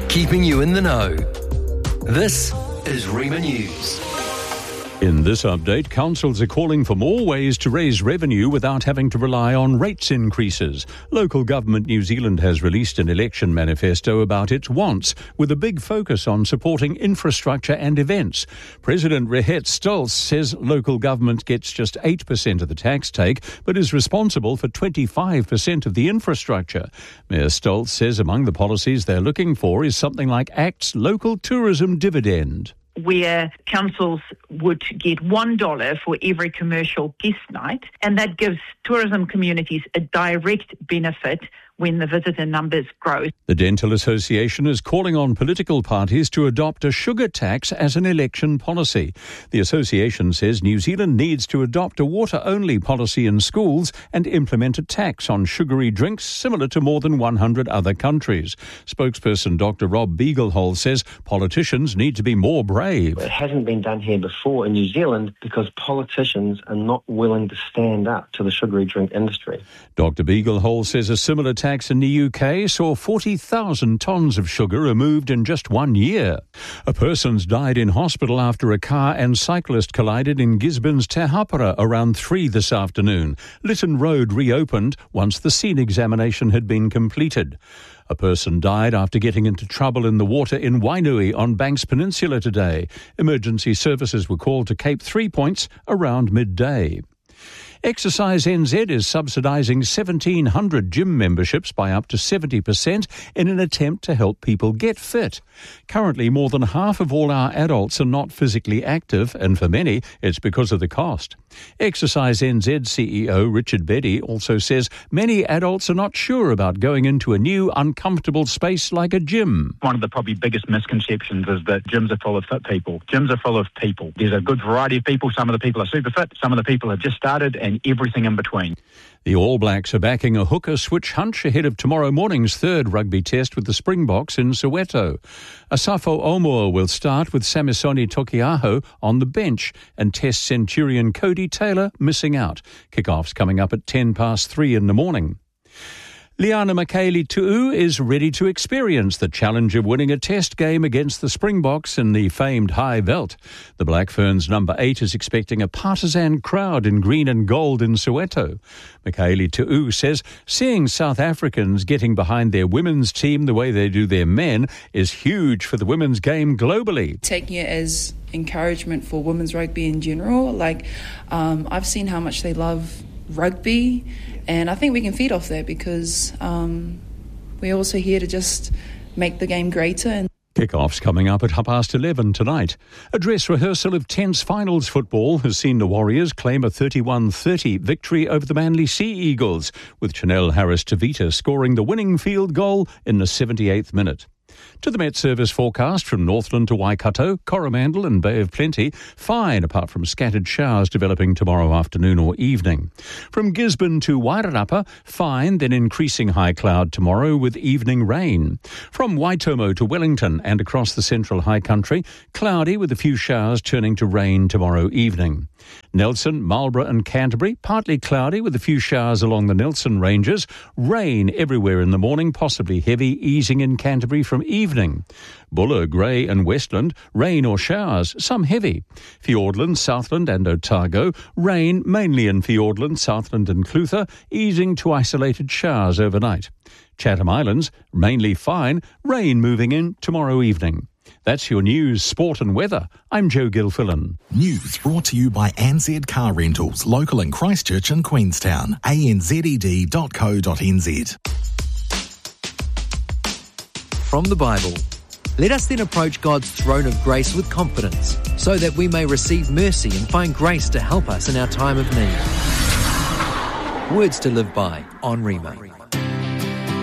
keeping you in the know. This is Rima News. In this update, councils are calling for more ways to raise revenue without having to rely on rates increases. Local Government New Zealand has released an election manifesto about its wants, with a big focus on supporting infrastructure and events. President Rehet Stolz says local government gets just 8% of the tax take, but is responsible for 25% of the infrastructure. Mayor Stolz says among the policies they're looking for is something like ACT's local tourism dividend, where councils would get $1 for every commercial guest night, and that gives tourism communities a direct benefit when the visitor numbers grow. The Dental Association is calling on political parties to adopt a sugar tax as an election policy. The association says New Zealand needs to adopt a water-only policy in schools and implement a tax on sugary drinks similar to more than 100 other countries. Spokesperson Dr. Rob Beaglehole says politicians need to be more brave. It hasn't been done here before in New Zealand because politicians are not willing to stand up to the sugary drink industry. Dr. Beaglehole says a similar tax in the UK saw 40,000 tonnes of sugar removed in just 1 year. A person's died in hospital after a car and cyclist collided in Gisborne's Te Hapara around 3 this afternoon. Lytton Road reopened once the scene examination had been completed. A person died after getting into trouble in the water in Wainui on Banks Peninsula today. Emergency services were called to Cape Three Points around midday. Exercise NZ is subsidising 1,700 gym memberships by up to 70% in an attempt to help people get fit. Currently, more than half of all our adults are not physically active, and for many, it's because of the cost. Exercise NZ CEO Richard Beddy also says many adults are not sure about going into a new, uncomfortable space like a gym. One of the probably biggest misconceptions is that gyms are full of fit people. Gyms are full of people. There's a good variety of people. Some of the people are super fit, some of the people have just started, and everything in between. The All Blacks are backing a hooker switch hunch ahead of tomorrow morning's third rugby test with the Springboks in Soweto. Asafo Omoa will start with Samisoni Tokiaho on the bench and Test centurion Cody Taylor missing out. Kick-off's coming up at 3:10 in the morning. Liana Mikaele-Tu'u is ready to experience the challenge of winning a test game against the Springboks in the famed High Veld. The Black Ferns number 8 is expecting a partisan crowd in green and gold in Soweto. Mikaele-Tu'u says seeing South Africans getting behind their women's team the way they do their men is huge for the women's game globally. Taking it as encouragement for women's rugby in general. I've seen how much they love rugby, and I think we can feed off that because we're also here to just make the game greater. Kick-off's coming up at 11:30 tonight. A dress rehearsal of tense finals football has seen the Warriors claim a 31-30 victory over the Manly Sea Eagles, with Chanel Harris-Tavita scoring the winning field goal in the 78th minute. To the Met Service forecast from Northland to Waikato, Coromandel and Bay of Plenty, fine apart from scattered showers developing tomorrow afternoon or evening. From Gisborne to Wairarapa, fine, then increasing high cloud tomorrow with evening rain. From Waitomo to Wellington and across the central high country, cloudy with a few showers turning to rain tomorrow evening. Nelson, Marlborough and Canterbury, partly cloudy with a few showers along the Nelson Ranges. Rain everywhere in the morning, possibly heavy, easing in Canterbury from evening. Buller, Grey and Westland, rain or showers, some heavy. Fiordland, Southland and Otago, rain mainly in Fiordland, Southland and Clutha, easing to isolated showers overnight. Chatham Islands, mainly fine, rain moving in tomorrow evening. That's your news, sport and weather. I'm Joe Gilfillan. News brought to you by ANZ Car Rentals, local in Christchurch and Queenstown. anzed.co.nz. From the Bible. Let us then approach God's throne of grace with confidence, so that we may receive mercy and find grace to help us in our time of need. Words to live by on Rima.